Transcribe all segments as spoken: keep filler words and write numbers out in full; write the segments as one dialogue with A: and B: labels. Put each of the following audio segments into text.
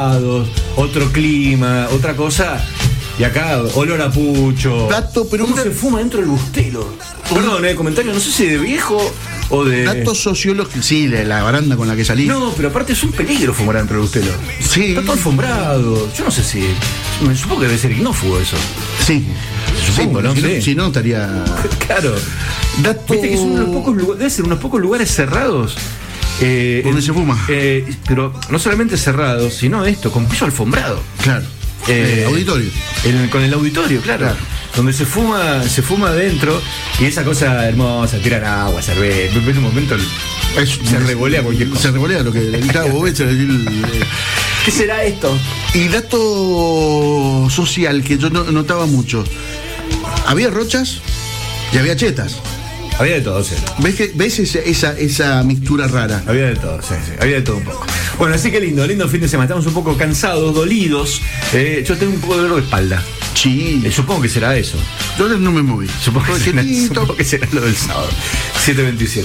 A: otro clima, otra cosa. Y acá, olor a pucho.
B: Dato, pero
A: ¿Cómo
B: una...
A: se fuma dentro del bustelo? Perdón, eh, comentario, no sé si de viejo o de...
B: Datos sociológicos. Sí, la, la baranda con la que salí.
A: No, pero aparte es un peligro fumar dentro del bustelo.
B: Sí.
A: Está todo alfombrado. Yo no sé si... Me supongo que debe ser ignófugo eso.
B: Sí.
A: Supongo,
B: sí,
A: ¿no?
B: Si,
A: Sí.
B: no, si no, estaría...
A: Claro.
B: Dato...
A: Viste que son unos pocos lugares, debe ser unos pocos lugares cerrados. Eh,
B: ¿Dónde se fuma?
A: Eh, pero no solamente cerrados, sino esto, con piso alfombrado.
B: Claro.
A: Eh,
B: eh, auditorio.
A: El, con el auditorio, claro, claro. Donde se fuma, se fuma adentro y esa cosa hermosa, tiran agua, cerveza, en un momento el,
B: Es,
A: se revolea cualquier cosa.
B: Se revolea lo que el cabo el, el,
A: ¿Qué será esto?
B: Y dato social que yo no, notaba mucho. Había rochas y había chetas.
A: Había de todo, sí.
B: ¿Ves, que, ves esa, esa, esa mixtura rara?
A: Había de todo, sí, sí. Había de todo un poco. Bueno, así que lindo, lindo fin de semana. Estamos un poco cansados, dolidos. Eh, yo tengo un poco de dolor de espalda.
B: Sí.
A: Eh, supongo que será eso.
B: Yo no me moví.
A: Supongo que, será, supongo que será lo del sábado. siete veintisiete.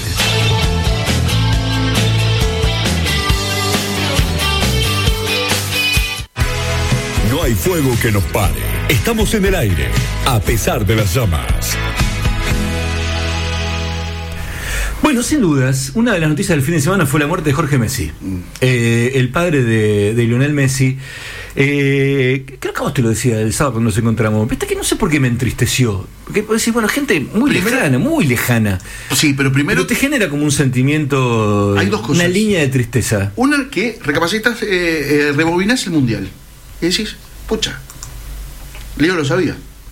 C: No hay fuego que nos pare. Estamos en el aire, a pesar de las llamas.
A: Bueno, sin dudas, una de las noticias del fin de semana fue la muerte de Jorge Messi, mm. eh, el padre de, de Lionel Messi. Eh, creo que a vos te lo decía el sábado cuando nos encontramos. Viste que no sé por qué me entristeció. Porque decís, bueno, gente muy primero, lejana, muy lejana.
B: Sí, pero primero.
A: Pero te genera como un sentimiento.
B: Hay dos cosas.
A: Una línea de tristeza.
B: Una que recapacitas, eh, eh, rebobinás el mundial. Y decís, pucha, Leo lo sabía.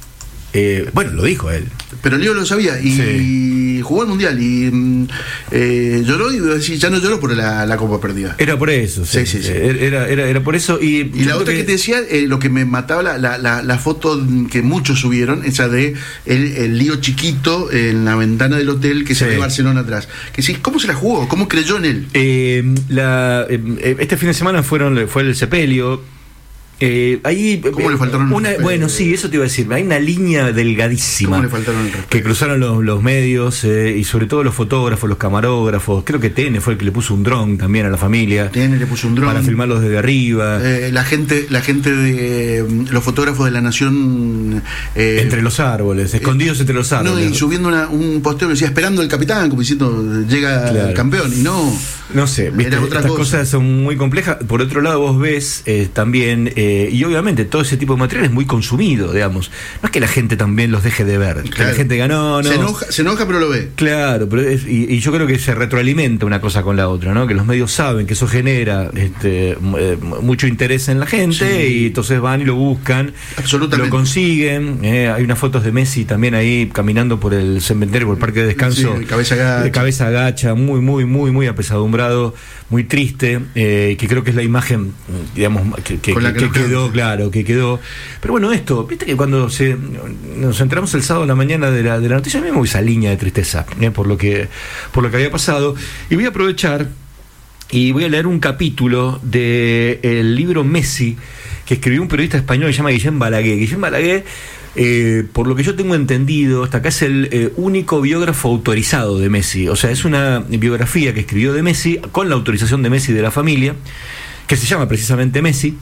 A: Eh, bueno, lo dijo él.
B: Pero Leo lo sabía y sí. Jugó el mundial y eh, lloró y decir, ya no lloró por la, la copa perdida.
A: Era por eso, sí. sí, sí, sí. Era, era, era por eso. Y,
B: y la otra que... que te decía, eh, lo que me mataba la, la, la, la foto que muchos subieron, esa de el, el lío chiquito en la ventana del hotel que se sí. ve Barcelona atrás. Que sí, ¿cómo se la jugó? ¿Cómo creyó en él?
A: Eh, la, eh, este fin de semana fueron fue el sepelio. Eh, ahí,
B: ¿Cómo eh, le faltaron
A: una,
B: el
A: Bueno, sí, eso te iba a decir. Hay una línea delgadísima.
B: ¿Cómo le faltaron el
A: que cruzaron los, los medios eh, y sobre todo los fotógrafos, los camarógrafos. Creo que T N fue el que le puso un dron también a la familia.
B: T N le puso un dron
A: para filmarlos desde arriba.
B: Eh, la gente, la gente de los fotógrafos de La Nación
A: eh, entre los árboles, escondidos eh, entre los árboles.
B: No, y subiendo una, un posteo que decía esperando al capitán, como diciendo llega claro. el campeón y no.
A: No sé, ¿viste? Otra estas cosa. cosas son muy complejas. Por otro lado, vos ves eh, también. Eh, y obviamente todo ese tipo de material es muy consumido, digamos. No es que la gente también los deje de ver. Claro. Que la gente diga, no, no.
B: Se enoja, se enoja pero lo ve.
A: Claro, pero es, y, y yo creo que se retroalimenta una cosa con la otra, ¿no? Que los medios saben que eso genera este, eh, mucho interés en la gente sí. y entonces van y lo buscan.
B: Absolutamente.
A: Lo consiguen. Eh, hay unas fotos de Messi también ahí caminando por el cementerio, por el parque de descanso.
B: Sí, cabeza agacha.
A: De cabeza agacha, muy, muy, muy, muy apesadumbrado, muy triste, eh, que creo que es la imagen, digamos, que, que, que, que quedó, claro, que quedó. Pero bueno, esto, viste que cuando se, nos enteramos el sábado en la mañana de la, de la noticia, a mí me voy esa línea de tristeza, eh, por lo que, por lo que había pasado. Y voy a aprovechar y voy a leer un capítulo del libro Messi, que escribió un periodista español que se llama Guillem Balaguer. Guillem Balaguer, eh, por lo que yo tengo entendido, hasta acá es el eh, único biógrafo autorizado de Messi. O sea, es una biografía que escribió de Messi con la autorización de Messi y de la familia, que se llama precisamente Messi.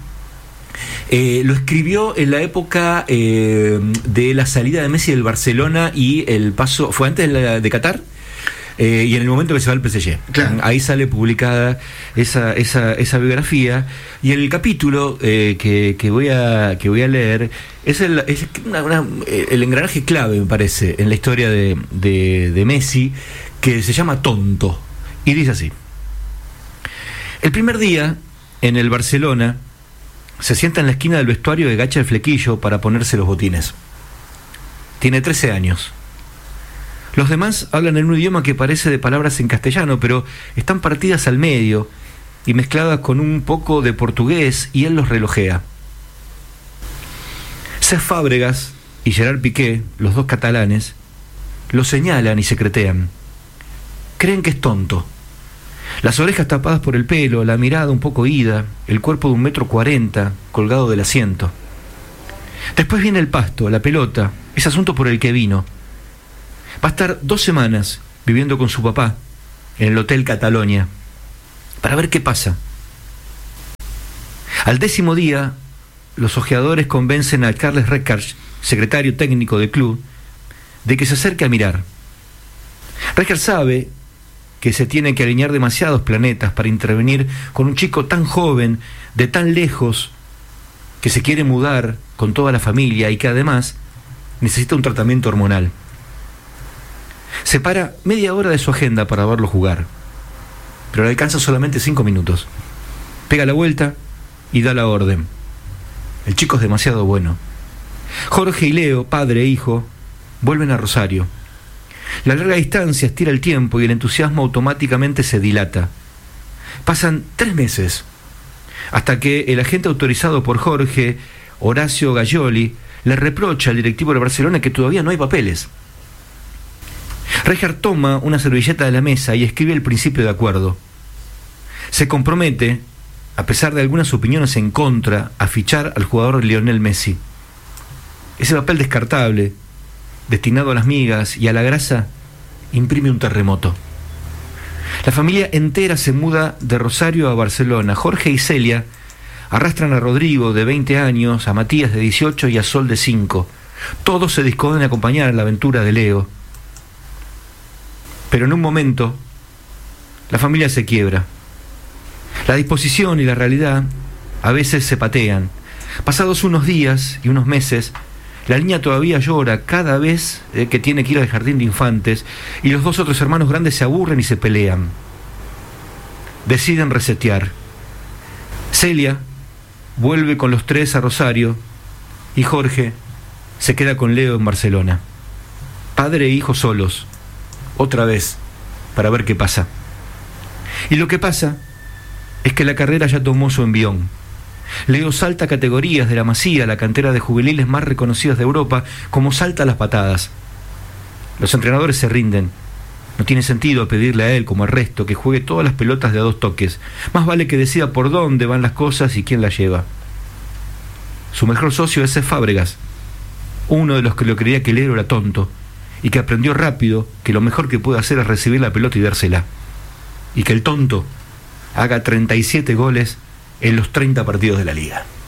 A: Eh, lo escribió en la época eh, de la salida de Messi del Barcelona y el paso, fue antes de, la, de Qatar. Eh, y en el momento que se va al P S G,
B: claro.
A: ahí sale publicada esa, esa, esa biografía, y en el capítulo eh, que, que voy a que voy a leer es el, es una, una, el engranaje clave, me parece, en la historia de, de, de Messi, que se llama Tonto, y dice así: el primer día en el Barcelona se sienta en la esquina del vestuario y agacha el flequillo para ponerse los botines. Tiene trece años. Los demás hablan en un idioma que parece de palabras en castellano, pero están partidas al medio y mezcladas con un poco de portugués, y él los relojea. Cesc Fábregas y Gerard Piqué, los dos catalanes, lo señalan y secretean. Creen que es tonto. Las orejas tapadas por el pelo, la mirada un poco ida, el cuerpo de un metro cuarenta colgado del asiento. Después viene el pasto, la pelota, ese asunto por el que vino. Va a estar dos semanas viviendo con su papá en el Hotel Catalonia para ver qué pasa. Al décimo día, los ojeadores convencen a Carles Rijkaard, secretario técnico del club, de que se acerque a mirar. Rijkaard sabe que se tienen que alinear demasiados planetas para intervenir con un chico tan joven, de tan lejos, que se quiere mudar con toda la familia y que además necesita un tratamiento hormonal. Se para media hora de su agenda para verlo jugar, pero le alcanza solamente cinco minutos. Pega la vuelta y da la orden. El chico es demasiado bueno. Jorge y Leo, padre e hijo, vuelven a Rosario. La larga distancia estira el tiempo y el entusiasmo automáticamente se dilata. Pasan tres meses, hasta que el agente autorizado por Jorge, Horacio Gayoli, le reprocha al directivo de Barcelona que todavía no hay papeles. Rijkaard toma una servilleta de la mesa y escribe el principio de acuerdo. Se compromete, a pesar de algunas opiniones en contra, a fichar al jugador Lionel Messi. Ese papel descartable, destinado a las migas y a la grasa, imprime un terremoto. La familia entera se muda de Rosario a Barcelona. Jorge y Celia arrastran a Rodrigo, de veinte años, a Matías, de dieciocho, y a Sol, de cinco. Todos se disponen a acompañar a la aventura de Leo. Pero en un momento, la familia se quiebra. La disposición y la realidad a veces se patean. Pasados unos días y unos meses, la niña todavía llora cada vez eh, que tiene que ir al jardín de infantes, y los dos otros hermanos grandes se aburren y se pelean. Deciden resetear. Celia vuelve con los tres a Rosario y Jorge se queda con Leo en Barcelona. Padre e hijo solos, otra vez, para ver qué pasa. Y lo que pasa es que la carrera ya tomó su envión. Leo salta categorías de la Masía, la cantera de juveniles más reconocidas de Europa, como salta las patadas. Los entrenadores se rinden. No tiene sentido pedirle a él, como al resto, que juegue todas las pelotas de a dos toques. Más vale que decida por dónde van las cosas y quién las lleva. Su mejor socio es Cesc Fábregas, uno de los que lo creía que Leo era tonto, y que aprendió rápido que lo mejor que puede hacer es recibir la pelota y dársela. Y que el tonto haga treinta y siete goles en los treinta partidos de la liga.